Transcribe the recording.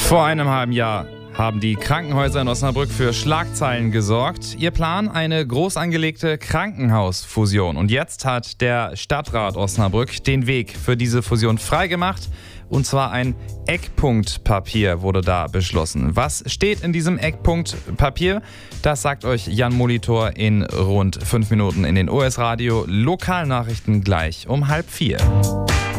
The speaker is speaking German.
Vor einem halben Jahr haben die Krankenhäuser in Osnabrück für Schlagzeilen gesorgt. Ihr Plan: eine groß angelegte Krankenhausfusion. Und jetzt hat der Stadtrat Osnabrück den Weg für diese Fusion freigemacht. Und zwar ein Eckpunktpapier wurde da beschlossen. Was steht in diesem Eckpunktpapier? Das sagt euch Jan Molitor in rund 5 Minuten in den OS Radio Lokalnachrichten gleich um 3:30.